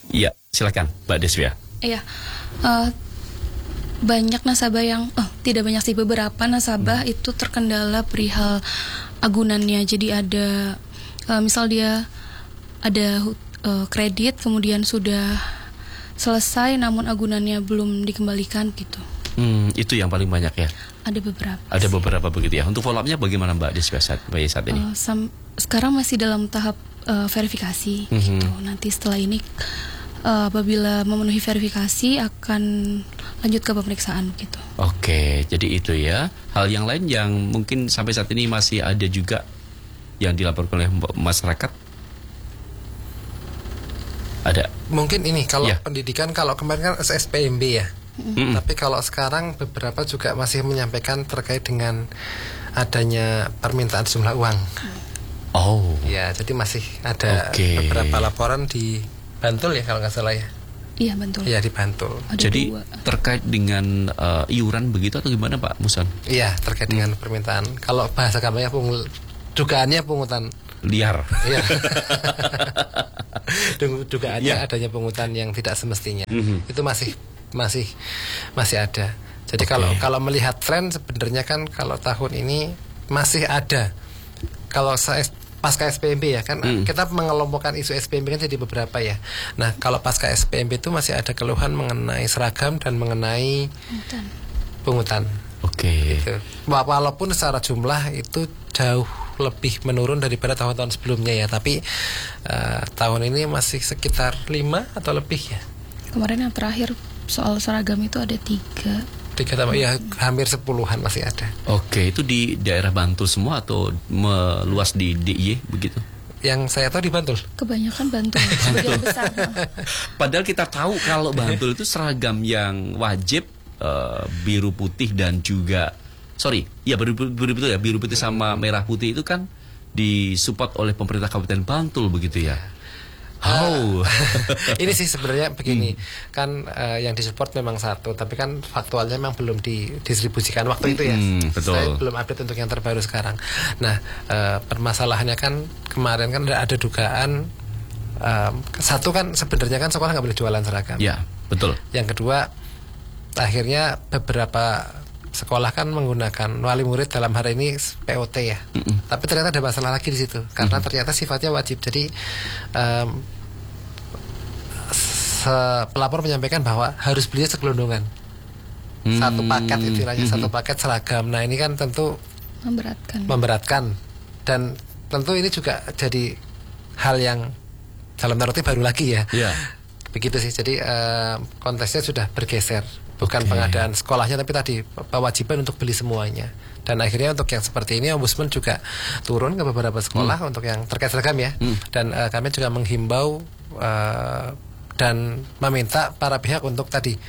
Iya, silakan Mbak Desvia. Iya, banyak nasabah yang, tidak banyak sih, beberapa nasabah itu terkendala perihal agunannya. Jadi ada, misal dia ada kredit, kemudian sudah selesai, namun agunannya belum dikembalikan gitu. Itu yang paling banyak ya? Ada beberapa. Ada beberapa begitu ya. Untuk follow up-nya bagaimana Mbak Desvia saat ini? Sekarang masih dalam tahap verifikasi gitu. Nanti setelah ini apabila memenuhi verifikasi akan lanjut ke pemeriksaan gitu. Oke, jadi itu ya. Hal yang lain yang mungkin sampai saat ini masih ada juga yang dilaporkan oleh masyarakat? Ada? Mungkin ini kalau pendidikan, kalau kemarin kan SPMB ya. Tapi kalau sekarang beberapa juga masih menyampaikan terkait dengan adanya permintaan sejumlah uang. Oh. Ya, jadi masih ada beberapa laporan di Bantul ya kalau nggak salah ya. Iya, Bantul. Iya, di Bantul. Jadi terkait dengan iuran begitu atau gimana Pak Musan? Iya, terkait dengan permintaan. Kalau bahasa kampanye dugaannya pungutan liar. Iya. Dugaannya adanya pungutan yang tidak semestinya. Itu masih ada. Jadi kalau melihat tren sebenarnya kan kalau tahun ini masih ada. Kalau pasca SPMB ya kan kita mengelompokkan isu SPMB kan jadi beberapa ya. Nah, kalau pasca SPMB itu masih ada keluhan mengenai seragam dan mengenai pungutan. Gitu. Walaupun secara jumlah itu jauh lebih menurun daripada tahun-tahun sebelumnya ya, tapi tahun ini masih sekitar 5 atau lebih ya. Kemarin yang terakhir soal seragam itu ada 3 ya, hampir 10-an masih ada. Oke, itu di daerah Bantul semua atau meluas di DIY begitu? Yang saya tahu di Bantul. Kebanyakan Bantul. Besar. Padahal kita tahu kalau Bantul itu seragam yang wajib biru putih dan juga biru putih sama merah putih itu kan disupport oleh pemerintah Kabupaten Bantul begitu ya. Ini sih sebenarnya begini kan yang disupport memang satu, tapi kan faktualnya memang belum didistribusikan waktu itu ya. Betul. Saya belum update untuk yang terbaru sekarang. Nah, permasalahannya kan kemarin kan ada dugaan satu kan sebenarnya kan sekolah nggak boleh jualan seragam. Ya, betul. Yang kedua, akhirnya beberapa sekolah kan menggunakan wali murid dalam hari ini POT ya. Tapi ternyata ada masalah lagi di situ karena ternyata sifatnya wajib. Jadi pelapor menyampaikan bahwa harus beli segelondongan. Satu paket istilahnya, satu paket seragam. Nah, ini kan tentu memberatkan dan tentu ini juga jadi hal yang dalam tanda kutip baru lagi ya. Begitu sih. Jadi konteksnya sudah bergeser. Bukan pengadaan sekolahnya, tapi tadi kewajiban untuk beli semuanya. Dan akhirnya untuk yang seperti ini Ombudsman juga turun ke beberapa sekolah untuk yang terkait seragam ya. Dan kami juga menghimbau dan meminta para pihak untuk tadi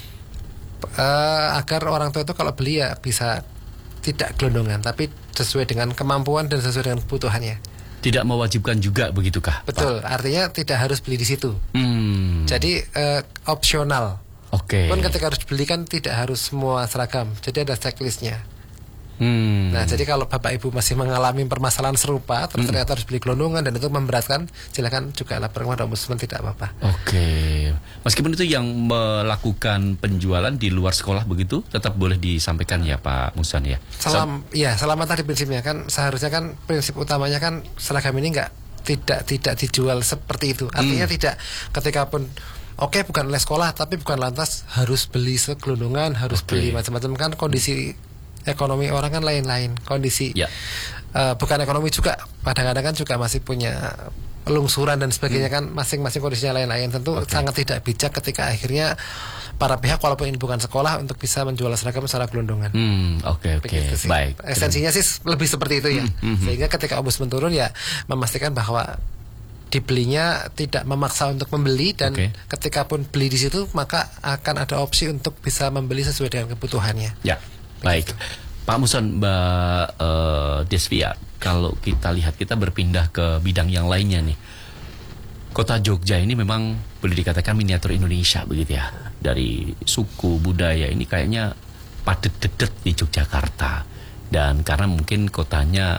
agar orang tua itu kalau beli ya bisa tidak gelondongan, tapi sesuai dengan kemampuan dan sesuai dengan kebutuhannya. Tidak mewajibkan juga begitukah? Betul, Pak? Artinya tidak harus beli di situ. Jadi opsional. Pun ketika harus beli kan tidak harus semua seragam. Jadi ada checklistnya. Nah, jadi kalau Bapak Ibu masih mengalami permasalahan serupa, ternyata harus beli gelondongan dan itu memberatkan, silakan juga lapor kepada Ombudsman, tidak apa-apa. Meskipun itu yang melakukan penjualan di luar sekolah begitu, tetap boleh disampaikan ya Pak Musan ya. Selama tadi prinsipnya kan seharusnya kan prinsip utamanya kan seragam ini tidak dijual seperti itu. Artinya tidak ketika pun bukan les sekolah, tapi bukan lantas harus beli segelondongan, harus beli macam-macam, kan kondisi ekonomi orang kan lain-lain, kondisi bukan ekonomi juga, kadang-kadang kan juga masih punya lungsuran dan sebagainya kan, masing-masing kondisinya lain-lain. Tentu sangat tidak bijak ketika akhirnya para pihak walaupun ini bukan sekolah untuk bisa menjual seragam secara gelondongan. Baik. Esensinya sih lebih seperti itu ya. Sehingga ketika Ombudsman turun ya memastikan bahwa dibelinya tidak memaksa untuk membeli dan ketika pun beli di situ maka akan ada opsi untuk bisa membeli sesuai dengan kebutuhannya. Ya, baik. Pak Musan, Mbak Desvia, kalau kita lihat, kita berpindah ke bidang yang lainnya nih. Kota Jogja ini memang boleh dikatakan miniatur Indonesia begitu ya. Dari suku, budaya ini kayaknya padet dedet di Yogyakarta. Dan karena mungkin kotanya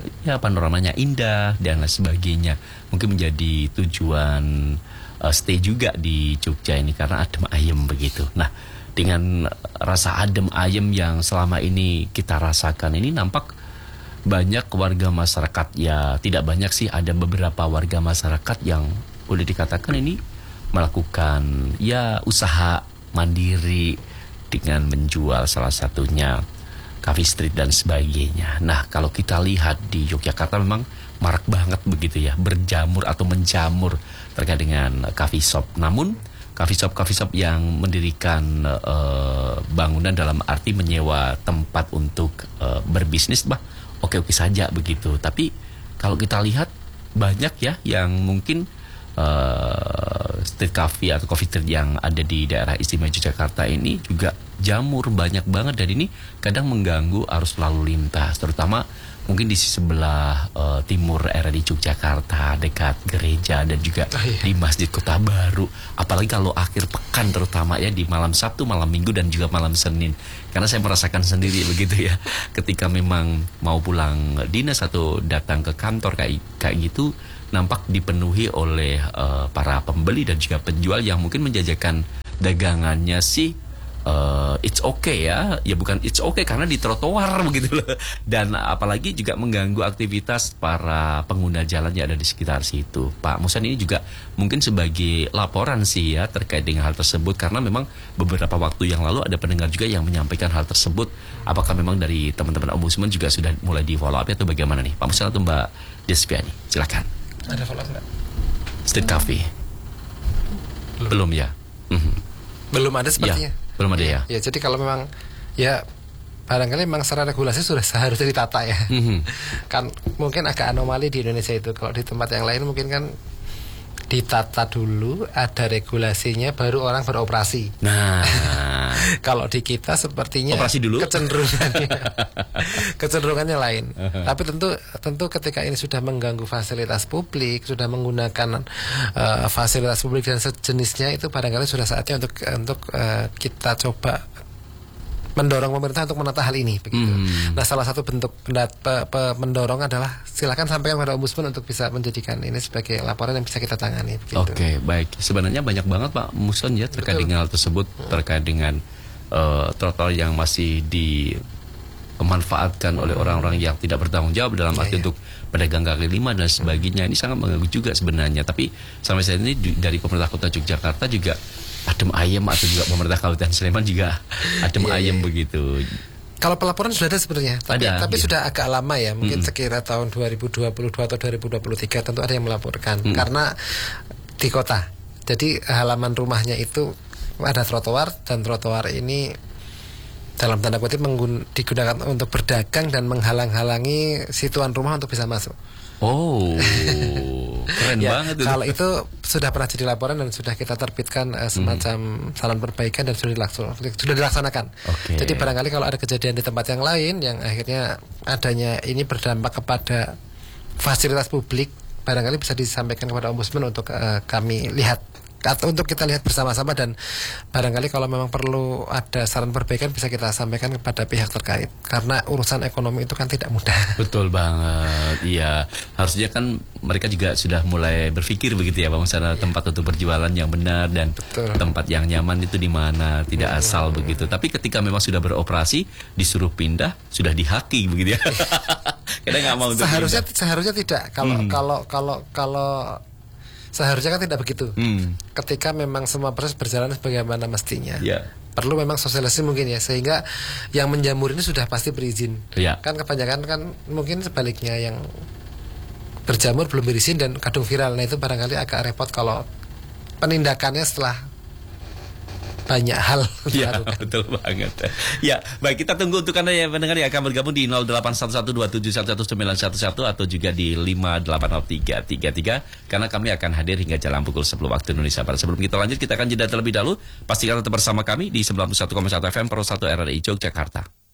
ya panoramanya indah dan lain sebagainya. Mungkin menjadi tujuan stay juga di Jogja ini karena adem ayem begitu. Nah, dengan rasa adem ayem yang selama ini kita rasakan ini, nampak banyak warga masyarakat, ya tidak banyak sih, ada beberapa warga masyarakat yang boleh dikatakan ini melakukan ya usaha mandiri dengan menjual salah satunya coffee street dan sebagainya. Nah, kalau kita lihat di Yogyakarta memang marak banget begitu ya, berjamur atau menjamur terkait dengan coffee shop. Namun coffee shop yang mendirikan bangunan dalam arti menyewa tempat untuk berbisnis, oke saja begitu. Tapi kalau kita lihat banyak ya yang mungkin street cafe atau coffee street yang ada di daerah istimewa Yogyakarta ini juga jamur banyak banget, dan ini kadang mengganggu arus lalu lintas, terutama mungkin di sebelah timur RRI Yogyakarta dekat gereja dan juga di Masjid Kota Baru. Apalagi kalau akhir pekan, terutama ya di malam Sabtu, malam Minggu dan juga malam Senin. Karena saya merasakan sendiri begitu ya, ketika memang mau pulang dinas atau datang ke kantor kayak gitu, nampak dipenuhi oleh para pembeli dan juga penjual yang mungkin menjajakan dagangannya sih it's okay ya bukan it's okay karena di trotoar begitu loh, dan apalagi juga mengganggu aktivitas para pengguna jalan yang ada di sekitar situ. Pak Musan, ini juga mungkin sebagai laporan sih ya terkait dengan hal tersebut, karena memang beberapa waktu yang lalu ada pendengar juga yang menyampaikan hal tersebut. Apakah memang dari teman-teman Ombudsman juga sudah mulai di follow up atau bagaimana nih Pak Musan atau Mbak Desviani? Silakan. Ada follow up nggak? Street Cafe belum ya? Belum ada sepertinya. Belum ada ya? Ya, jadi kalau memang ya barangkali memang secara regulasi sudah seharusnya ditata ya. Kan mungkin agak anomali di Indonesia itu. Kalau di tempat yang lain mungkin kan ditata dulu, ada regulasinya, baru orang beroperasi. Nah, kalau di kita sepertinya operasi dulu, kecenderungannya lain. Tapi tentu ketika ini sudah mengganggu fasilitas publik, sudah menggunakan fasilitas publik dan sejenisnya, itu barangkali sudah saatnya untuk kita coba mendorong pemerintah untuk menata hal ini begitu. Nah, salah satu bentuk mendorong adalah silakan sampaikan kepada Ombudsman untuk bisa menjadikan ini sebagai laporan yang bisa kita tangani begitu. Oke, baik. Sebenarnya banyak banget Pak Muson ya terkait dengan hal tersebut, terkait dengan trotoar yang masih dimanfaatkan oleh orang-orang yang tidak bertanggung jawab dalam arti untuk pedagang kaki lima dan sebagainya. Ini sangat mengganggu juga sebenarnya. Tapi sampai saat ini dari pemerintah Kota Yogyakarta juga adem ayem, atau juga pemerintah Kabupaten Sleman juga adem ayem begitu. Kalau pelaporan sudah ada sebenarnya, tapi sudah agak lama ya, mungkin sekira tahun 2022 atau 2023 tentu ada yang melaporkan karena di kota. Jadi halaman rumahnya itu ada trotoar, dan trotoar ini dalam tanda kutip digunakan untuk berdagang dan menghalang-halangi si tuan rumah untuk bisa masuk. Oh, keren banget itu. Kalau itu sudah pernah jadi laporan dan sudah kita terbitkan semacam saran perbaikan dan sudah dilaksanakan. Jadi barangkali kalau ada kejadian di tempat yang lain yang akhirnya adanya ini berdampak kepada fasilitas publik, barangkali bisa disampaikan kepada Ombudsman untuk kami lihat, atau untuk kita lihat bersama-sama, dan barangkali kalau memang perlu ada saran perbaikan bisa kita sampaikan kepada pihak terkait, karena urusan ekonomi itu kan tidak mudah. Betul banget, iya. Harusnya kan mereka juga sudah mulai berpikir begitu ya, Bang, sana tempat untuk berjualan yang benar dan tempat yang nyaman itu di mana, tidak asal begitu. Tapi ketika memang sudah beroperasi, disuruh pindah, sudah dihaki begitu ya. Kita nggak mau. Seharusnya tidak. Kalau seharusnya kan tidak begitu. Ketika memang semua proses berjalan sebagaimana mestinya. Perlu memang sosialisasi mungkin ya, sehingga yang menjamur ini sudah pasti berizin. Kan kebanyakan kan mungkin sebaliknya, yang berjamur belum berizin dan kadung viral. Nah, itu barangkali agak repot kalau penindakannya setelah banyak hal. Ya, betul banget. Ya, baik, kita tunggu untuk Anda yang mendengar yang akan bergabung di 081127119111 atau juga di 5803333, karena kami akan hadir hingga jalan pukul 10 waktu Indonesia Barat. Sebelum kita lanjut, kita akan jeda terlebih dahulu. Pastikan tetap bersama kami di 91,1 FM Pro 1 RRI Yogyakarta.